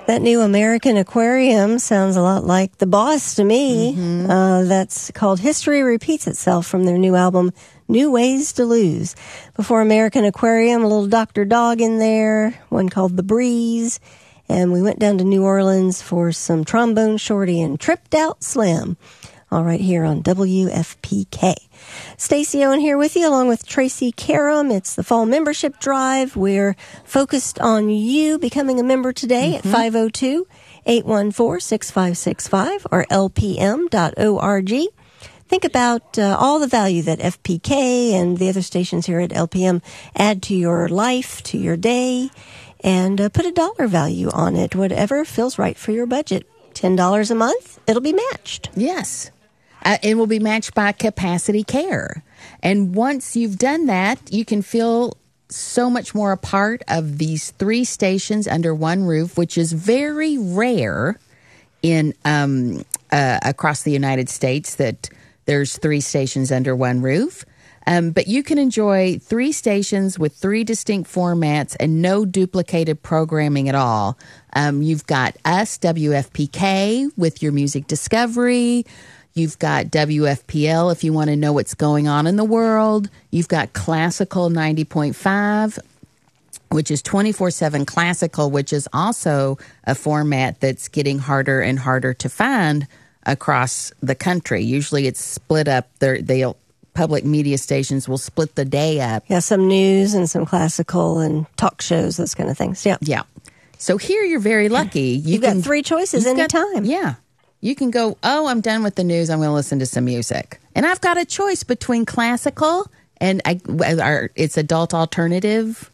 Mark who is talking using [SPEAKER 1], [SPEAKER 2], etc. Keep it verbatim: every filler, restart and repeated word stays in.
[SPEAKER 1] That new American Aquarium sounds a lot like The Boss to me.
[SPEAKER 2] Mm-hmm.
[SPEAKER 1] Uh, that's called History Repeats Itself from their new album, New Ways to Lose. Before American Aquarium, a little Doctor Dog in there, one called The Breeze. And we went down to New Orleans for some Trombone Shorty and Tripped Out Slim. All right, here on W F P K. Stacey Owen here with you, along with Tracy Karam. It's the fall membership drive. We're focused on you becoming a member today mm-hmm. at five oh two, eight one four, six five six five or L P M dot org. Think about uh, all the value that F P K and the other stations here at L P M add to your life, to your day, and uh, put a dollar value on it, whatever feels right for your budget. ten dollars a month, it'll be matched.
[SPEAKER 2] Yes. Uh, it will be matched by Capacity Care. And once you've done that, you can feel so much more a part of these three stations under one roof, which is very rare in um, uh, across the United States that there's three stations under one roof. Um, but you can enjoy three stations with three distinct formats and no duplicated programming at all. Um, you've got us, W F P K, with your music discovery. You've got W F P L if you want to know what's going on in the world. You've got Classical ninety point five, which is twenty-four seven classical, which is also a format that's getting harder and harder to find across the country. Usually it's split up. They're, they'll public media stations will split the day up.
[SPEAKER 1] Yeah, some news and some classical and talk shows, those kind of things. Yeah.
[SPEAKER 2] Yeah. So here you're very lucky. You
[SPEAKER 1] You've
[SPEAKER 2] can,
[SPEAKER 1] got three choices anytime.
[SPEAKER 2] Yeah. You can go, oh, I'm done with the news. I'm going to listen to some music. And I've got a choice between classical and I, our, it's adult alternative